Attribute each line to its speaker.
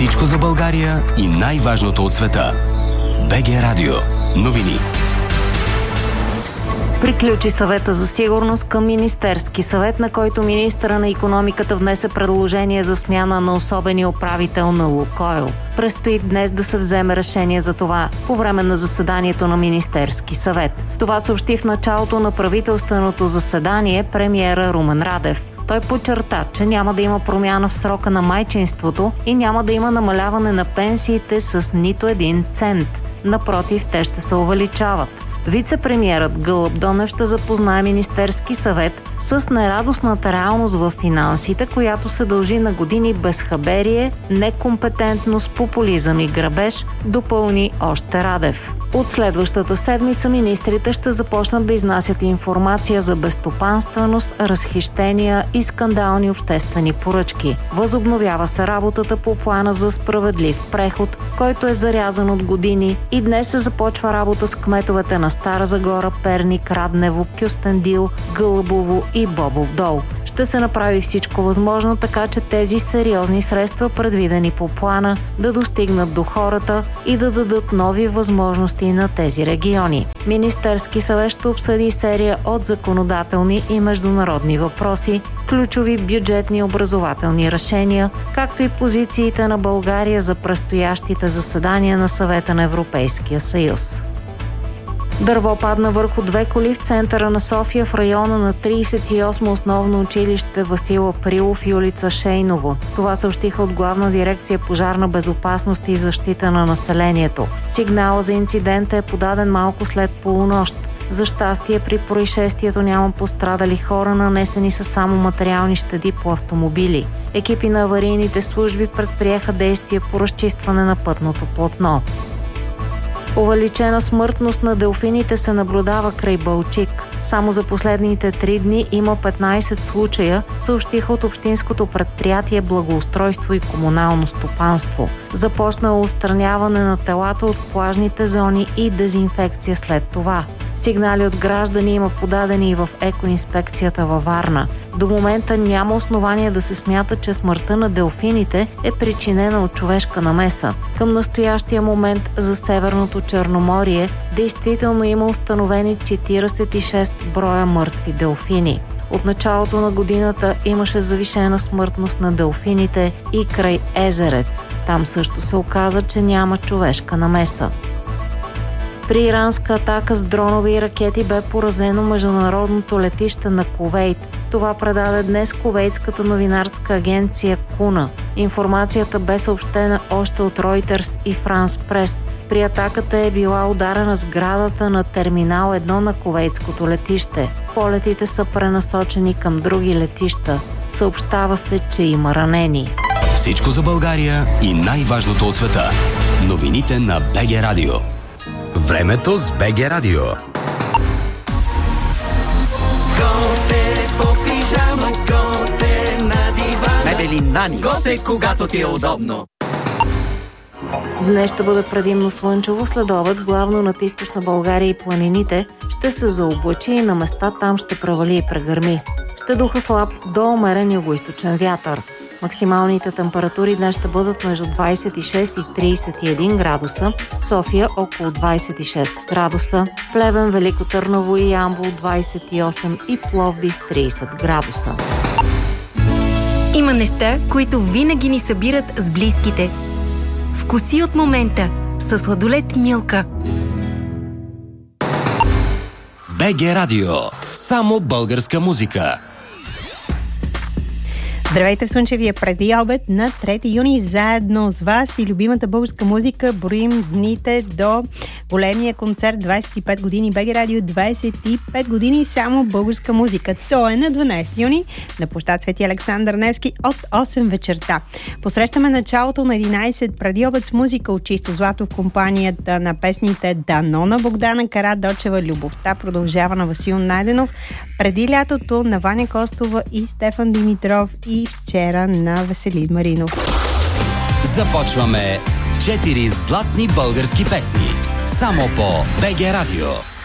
Speaker 1: Всичко за България и най-важното от света. БГ Радио. Новини.
Speaker 2: Приключи съвета за сигурност към Министерски съвет, на който министъра на икономиката внесе предложение за смяна на особения управител на Лукойл. Предстои днес да се вземе решение за това по време на заседанието на Министерски съвет. Това съобщи в началото на правителственото заседание премиера Румен Радев. Той подчерта, че няма да има промяна в срока на майчинството и няма да има намаляване на пенсиите с нито един цент. Напротив, те ще се увеличават. Вице-премиерът Гълъб Донев ще запознае Министерски съвет с нерадостната реалност в финансите, която се дължи на години безхаберие, некомпетентност, популизъм и грабеж, допълни още Радев. От следващата седмица министрите ще започнат да изнасят информация за безстопанственост, разхищения и скандални обществени поръчки. Възобновява се работата по плана за справедлив преход, който е зарязан от години, и днес се започва работа с кметовете на Стара Загора, Перник, Раднево, Кюстендил, Гълъбово и Бобов дол. Ще се направи всичко възможно, така че тези сериозни средства, предвидени по плана, да достигнат до хората и да дадат нови възможности на тези региони. Министерски съвет ще обсъди серия от законодателни и международни въпроси, ключови бюджетни и образователни решения, както и позициите на България за предстоящите заседания на Съвета на Европейския съюз. Дърво падна върху две коли в центъра на София в района на 38 основно училище Васил Априлов и улица Шейново. Това съобщиха от Главна дирекция пожарна безопасност и защита на населението. Сигнала за инцидента е подаден малко след полунощ. За щастие при происшествието няма пострадали хора, нанесени са само материални щети по автомобили. Екипи на аварийните служби предприеха действия по разчистване на пътното платно. Увеличена смъртност на делфините се наблюдава край Балчик. Само за последните 3 дни има 15 случая, съобщиха от Общинското предприятие Благоустройство и комунално стопанство. Започнало отстраняване на телата от плажните зони и дезинфекция след това. Сигнали от граждани има подадени и в екоинспекцията във Варна. До момента няма основание да се смята, че смъртта на делфините е причинена от човешка намеса. Към настоящия момент за Северното Черноморие действително има установени 46 броя мъртви делфини. От началото на годината имаше завишена смъртност на делфините и край Езерец. Там също се оказа, че няма човешка намеса. При иранска атака с дронови и ракети бе поразено международното летище на Кувейт. Това предаде днес кувейтската новинарска агенция Куна. Информацията бе съобщена още от Reuters и France Press. При атаката е била ударена сградата на терминал 1 на кувейтското летище. Полетите са пренасочени към други летища. Съобщава се, че има ранени.
Speaker 1: Всичко за България и най-важното от света. Новините на БГ Радио. Времето с БГ Радио.
Speaker 3: Готе по пижама, готе на дивана. Мебели Нани. Готе, когато ти е удобно.
Speaker 2: Днес ще бъде предимно слънчево, след обед, главно над източна България и планините ще се заоблачи и на места там ще провали и прегърми. Ще духа слаб до умерен югоизточен вятър. Максималните температури днес ще бъдат между 26 и 31 градуса, София около 26 градуса, Плевен, Велико Търново и Ямбол 28 и Пловдив 30 градуса.
Speaker 4: Има неща, които винаги ни събират с близките. Вкуси от момента със сладолед Милка.
Speaker 1: БГ Радио. Само българска музика.
Speaker 5: Здравейте в слънчевия преди обед на 3 юни. Заедно с вас и любимата българска музика броим дните до големия концерт 25 години БГ Радио, 25 години само българска музика. То е на 12 юни на площад Свети Александър Невски от 8 вечерта. Посрещаме началото на 11 преди обед с музика от чисто злато в компанията на песните Дано на Богдана Карадочева, Любовта продължава на Васил Найденов, Преди лятото на Ваня Костова и Стефан Димитров и Вчера на Веселин Маринов.
Speaker 1: Започваме с 4 златни български песни. Само по БГ Радио.